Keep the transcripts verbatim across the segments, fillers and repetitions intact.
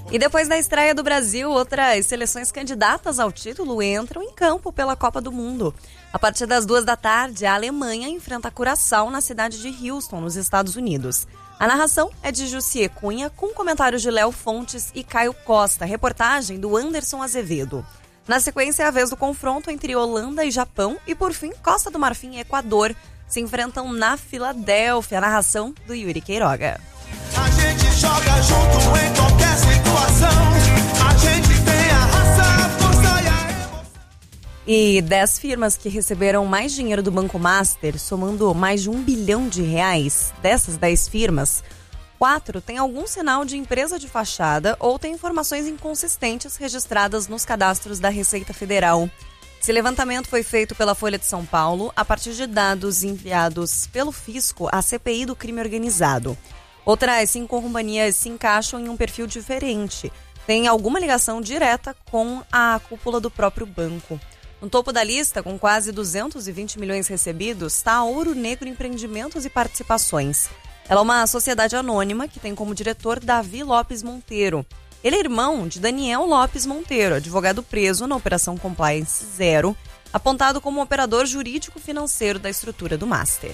E depois da estreia do Brasil, outras seleções candidatas ao título entram em campo pela Copa do Mundo. A partir das duas da tarde, a Alemanha enfrenta a Curaçao na cidade de Houston, nos Estados Unidos. A narração é de Jussier Cunha, com comentários de Léo Fontes e Caio Costa, reportagem do Anderson Azevedo. Na sequência, é a vez do confronto entre Holanda e Japão e, por fim, Costa do Marfim e Equador se enfrentam na Filadélfia. A narração do Yuri Queiroga. A gente joga junto em qualquer situação. A gente tem a raça, a força e a emoção. E dez firmas que receberam mais dinheiro do Banco Master, somando mais de um bilhão de reais. Dessas dez firmas, quatro têm algum sinal de empresa de fachada ou têm informações inconsistentes registradas nos cadastros da Receita Federal. Esse levantamento foi feito pela Folha de São Paulo a partir de dados enviados pelo Fisco à C P I do crime organizado. Outras cinco companhias se encaixam em um perfil diferente. Tem alguma ligação direta com a cúpula do próprio banco. No topo da lista, com quase duzentos e vinte milhões recebidos, está a Ouro Negro Empreendimentos e Participações. Ela é uma sociedade anônima que tem como diretor Davi Lopes Monteiro. Ele é irmão de Daniel Lopes Monteiro, advogado preso na Operação Compliance Zero, apontado como operador jurídico-financeiro da estrutura do Master.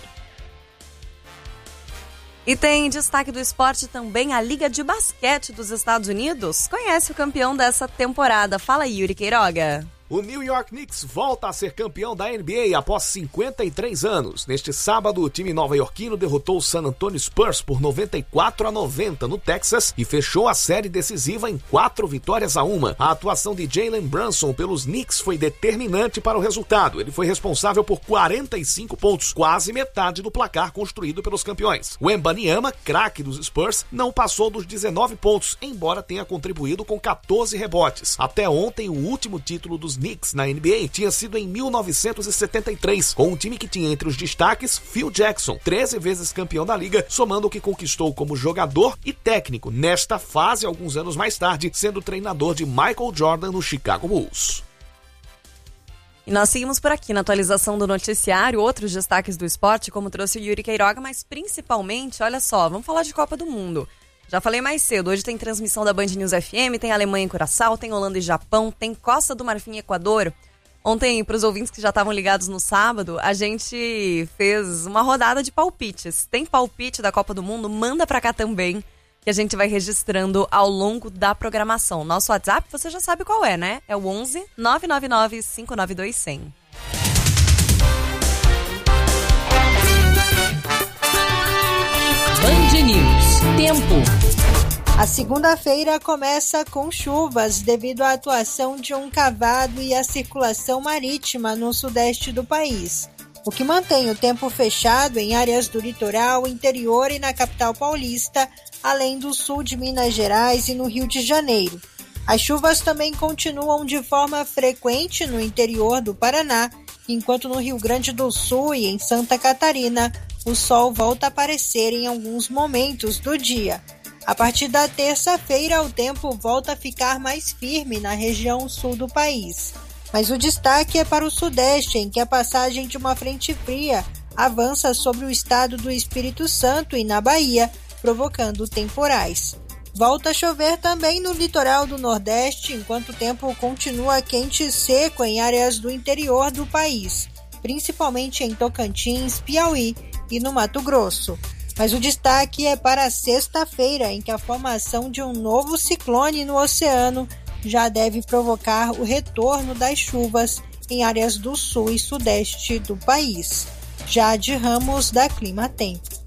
E tem destaque do esporte também a Liga de Basquete dos Estados Unidos. Conhece o campeão dessa temporada? Fala aí, Yuri Queiroga. O New York Knicks volta a ser campeão da N B A após cinquenta e três anos. Neste sábado, o time nova-iorquino derrotou o San Antonio Spurs por noventa e quatro a noventa no Texas e fechou a série decisiva em quatro vitórias a uma. A atuação de Jalen Brunson pelos Knicks foi determinante para o resultado. Ele foi responsável por quarenta e cinco pontos, quase metade do placar construído pelos campeões. O Wembanyama, craque dos Spurs, não passou dos dezenove pontos, embora tenha contribuído com quatorze rebotes. Até ontem, o último título dos Knicks na N B A tinha sido em mil novecentos e setenta e três, com um time que tinha entre os destaques Phil Jackson, treze vezes campeão da liga, somando o que conquistou como jogador e técnico nesta fase alguns anos mais tarde, sendo treinador de Michael Jordan no Chicago Bulls. E nós seguimos por aqui na atualização do noticiário, outros destaques do esporte, como trouxe o Yuri Queiroga, mas principalmente, olha só, vamos falar de Copa do Mundo. Já falei mais cedo, hoje tem transmissão da Band News F M, tem Alemanha e Curaçao, tem Holanda e Japão, tem Costa do Marfim e Equador. Ontem, para os ouvintes que já estavam ligados no sábado, a gente fez uma rodada de palpites. Tem palpite da Copa do Mundo? Manda para cá também, que a gente vai registrando ao longo da programação. Nosso WhatsApp, você já sabe qual é, né? É o onze, nove nove nove, cinco nove dois, zero zero. Band News. Tempo. A segunda-feira começa com chuvas devido à atuação de um cavado e à circulação marítima no sudeste do país, o que mantém o tempo fechado em áreas do litoral, interior e na capital paulista, além do sul de Minas Gerais e no Rio de Janeiro. As chuvas também continuam de forma frequente no interior do Paraná, enquanto no Rio Grande do Sul e em Santa Catarina, o sol volta a aparecer em alguns momentos do dia. A partir da terça-feira, o tempo volta a ficar mais firme na região sul do país. Mas o destaque é para o sudeste, em que a passagem de uma frente fria avança sobre o estado do Espírito Santo e na Bahia, provocando temporais. Volta a chover também no litoral do Nordeste, enquanto o tempo continua quente e seco em áreas do interior do país, principalmente em Tocantins, Piauí e no Mato Grosso. Mas o destaque é para a sexta-feira, em que a formação de um novo ciclone no oceano já deve provocar o retorno das chuvas em áreas do sul e sudeste do país. Jade Ramos, da Clima Tempo.